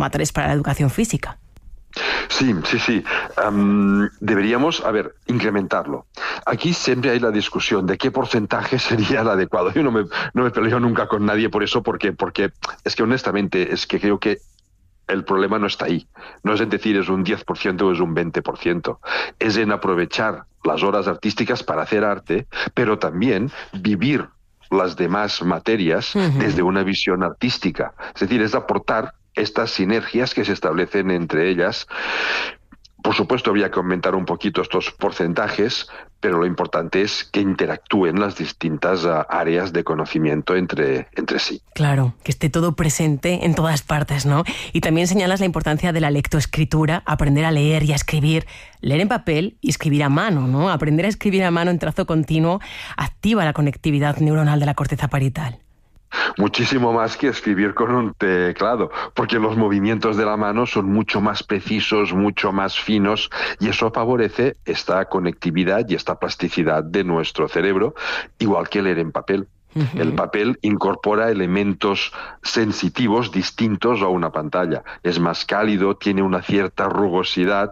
formadores para la educación física. Sí. Deberíamos, incrementarlo. Aquí siempre hay la discusión de qué porcentaje sería el adecuado. Yo no me peleo nunca con nadie por eso, porque es que honestamente creo que el problema no está ahí. No es en decir es un 10% o es un 20%. Es en aprovechar las horas artísticas para hacer arte, pero también vivir las demás materias desde una visión artística. Es decir, es aportar estas sinergias que se establecen entre ellas. Por supuesto, habría que aumentar un poquito estos porcentajes, pero lo importante es que interactúen las distintas áreas de conocimiento entre sí. Claro, que esté todo presente en todas partes, ¿no? Y también señalas la importancia de la lectoescritura, aprender a leer y a escribir, leer en papel y escribir a mano, ¿no? Aprender a escribir a mano en trazo continuo activa la conectividad neuronal de la corteza parietal. Muchísimo más que escribir con un teclado, porque los movimientos de la mano son mucho más precisos, mucho más finos, y eso favorece esta conectividad y esta plasticidad de nuestro cerebro, igual que leer en papel. El papel incorpora elementos sensitivos distintos a una pantalla. Es más cálido, tiene una cierta rugosidad.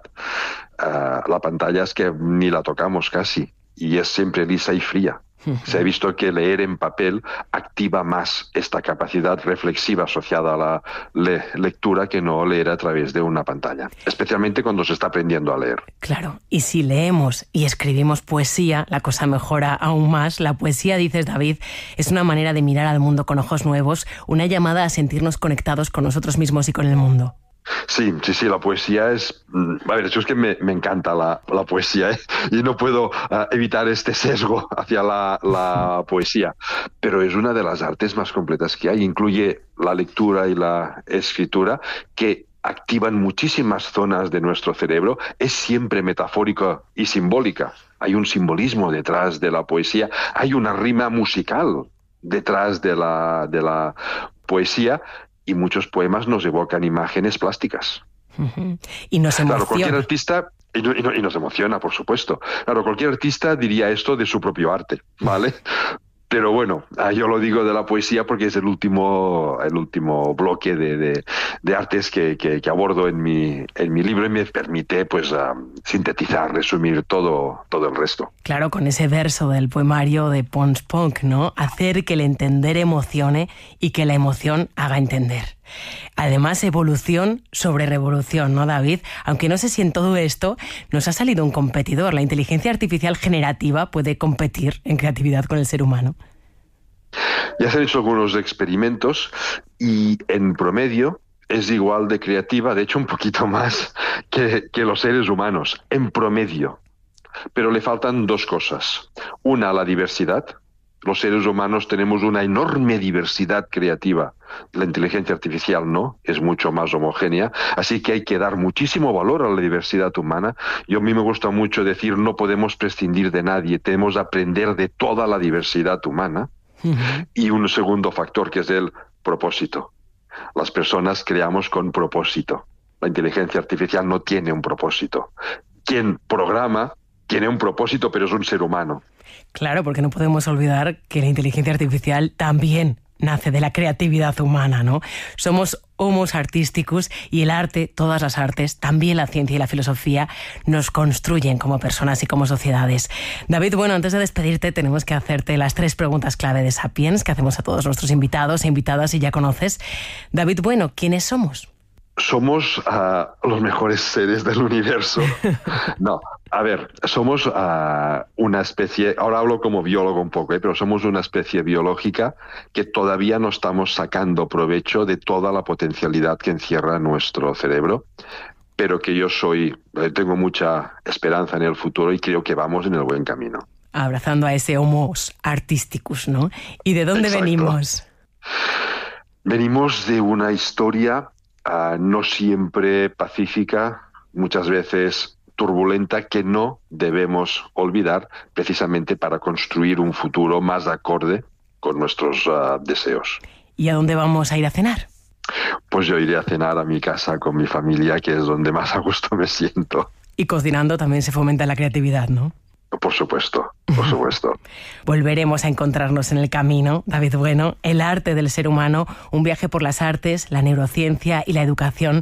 La pantalla es que ni la tocamos casi, y es siempre lisa y fría. Se ha visto que leer en papel activa más esta capacidad reflexiva asociada a la lectura que no leer a través de una pantalla, especialmente cuando se está aprendiendo a leer. Claro, y si leemos y escribimos poesía, la cosa mejora aún más. La poesía, dices, David, es una manera de mirar al mundo con ojos nuevos, una llamada a sentirnos conectados con nosotros mismos y con el mundo. Sí, la poesía es... es que me encanta la poesía, y no puedo evitar este sesgo hacia la poesía, pero es una de las artes más completas que hay. Incluye la lectura y la escritura, que activan muchísimas zonas de nuestro cerebro. Es siempre metafórica y simbólica. Hay un simbolismo detrás de la poesía, hay una rima musical detrás de la poesía, y muchos poemas nos evocan imágenes plásticas. Y nos emociona. Claro, cualquier artista... Y nos emociona, por supuesto. Claro, cualquier artista diría esto de su propio arte, ¿vale? Pero bueno, yo lo digo de la poesía porque es el último bloque de artes que abordo en mi libro, y me permite sintetizar, resumir todo el resto. Claro, con ese verso del poemario de Pons Ponk, ¿no? Hacer que el entender emocione y que la emoción haga entender. Además, evolución sobre revolución, ¿no, David? Aunque no sé si en todo esto nos ha salido un competidor. La inteligencia artificial generativa puede competir en creatividad con el ser humano. Ya se han hecho algunos experimentos y en promedio es igual de creativa, de hecho un poquito más que los seres humanos, en promedio. Pero le faltan dos cosas. Una, la diversidad. Los seres humanos tenemos una enorme diversidad creativa. La inteligencia artificial no, es mucho más homogénea. Así que hay que dar muchísimo valor a la diversidad humana. A mí me gusta mucho decir, no podemos prescindir de nadie, tenemos que aprender de toda la diversidad humana. Y un segundo factor, que es el propósito. Las personas creamos con propósito. La inteligencia artificial no tiene un propósito. Quien programa tiene un propósito, pero es un ser humano. Claro, porque no podemos olvidar que la inteligencia artificial también nace de la creatividad humana, ¿no? Somos homos artísticos, y el arte, todas las artes, también la ciencia y la filosofía, nos construyen como personas y como sociedades. David, bueno, antes de despedirte tenemos que hacerte las 3 preguntas clave de Sapiens que hacemos a todos nuestros invitados e invitadas, y ya conoces. David, bueno, ¿quiénes somos? Somos los mejores seres del universo. No, somos una especie, ahora hablo como biólogo un poco, pero somos una especie biológica que todavía no estamos sacando provecho de toda la potencialidad que encierra nuestro cerebro, pero que tengo mucha esperanza en el futuro y creo que vamos en el buen camino. Abrazando a ese homos artísticus, ¿no? ¿Y de dónde venimos? Venimos de una historia no siempre pacífica, muchas veces turbulenta, que no debemos olvidar, precisamente para construir un futuro más acorde con nuestros deseos. ¿Y a dónde vamos a ir a cenar? Pues yo iré a cenar a mi casa con mi familia, que es donde más a gusto me siento. Y cocinando también se fomenta la creatividad, ¿no? Por supuesto, por supuesto. Volveremos a encontrarnos en el camino, David Bueno. El arte del ser humano, un viaje por las artes, la neurociencia y la educación